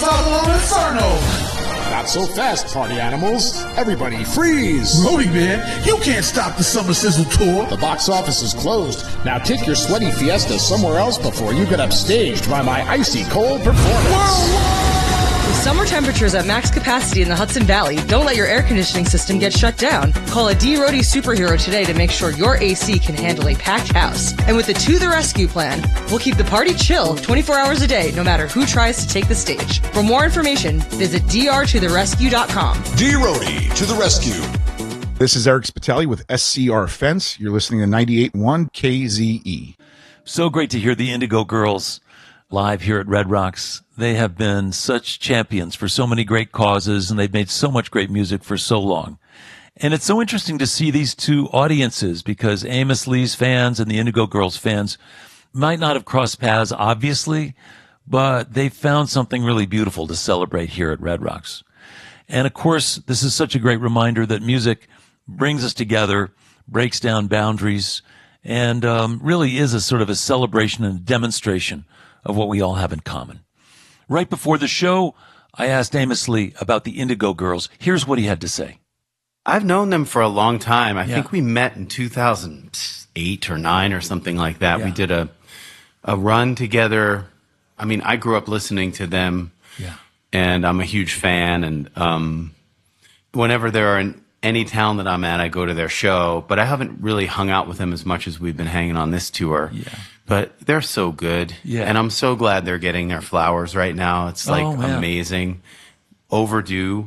Follow Inferno. Not so fast, party animals. Everybody freeze. Brody, man, you can't stop the Summer Sizzle tour. The box office is closed. Now take your sweaty fiesta somewhere else before you get upstaged by my icy cold performance. With summer temperatures at max capacity in the Hudson Valley, don't let your air conditioning system get shut down. Call a D-Roadie superhero today to make sure your AC can handle a packed house. And with the To The Rescue plan, we'll keep the party chill 24 hours a day, no matter who tries to take the stage. For more information, visit drtotherescue.com. D-Roadie to the rescue. This is Eric Spitali with SCR Fence. You're listening to 98.1 KZE. So great to hear the Indigo Girls live here at Red Rocks. They have been such champions for so many great causes, and they've made so much great music for so long. And it's so interesting to see these two audiences, because Amos Lee's fans and the Indigo Girls fans might not have crossed paths, obviously, but they found something really beautiful to celebrate here at Red Rocks. And of course, this is such a great reminder that music brings us together, breaks down boundaries, and really is a sort of a celebration and a demonstration of what we all have in common. Right before the show, I asked Amos Lee about the Indigo Girls. Here's what he had to say. I've known them for a long time. I think we met in 2008 or 9 or something like that. Yeah. We did a run together. I mean, I grew up listening to them, and I'm a huge fan. And whenever they're in any town that I'm at, I go to their show. But I haven't really hung out with them as much as we've been hanging on this tour. Yeah. But they're so good. Yeah. And I'm so glad they're getting their flowers right now. It's like amazing. Overdue.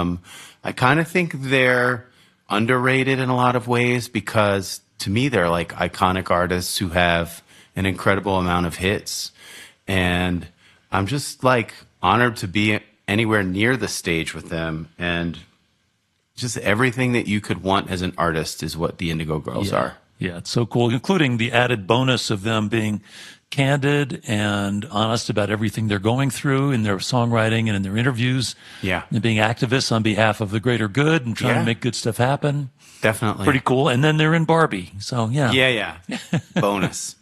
I kind of think they're underrated in a lot of ways, because to me, they're like iconic artists who have an incredible amount of hits. And I'm just like honored to be anywhere near the stage with them. And just everything that you could want as an artist is what the Indigo Girls are. Yeah, it's so cool, including the added bonus of them being candid and honest about everything they're going through in their songwriting and in their interviews. Yeah. And being activists on behalf of the greater good and trying to make good stuff happen. Definitely. Pretty cool. And then they're in Barbie. So, yeah. Yeah. Bonus.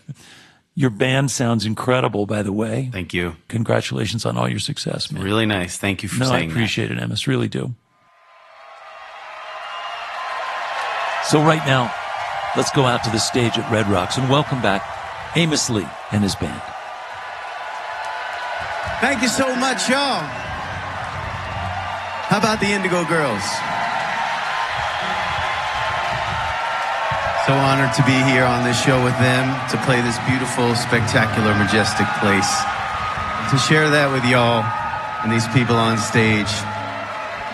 Your band sounds incredible, by the way. Thank you. Congratulations on all your success, man. Really nice. Thank you for saying that. I appreciate it, Amos. Really do. So right now, let's go out to the stage at Red Rocks and welcome back Amos Lee and his band. Thank you so much, y'all. How about the Indigo Girls? So honored to be here on this show with them, to play this beautiful, spectacular, majestic place, to share that with y'all and these people on stage.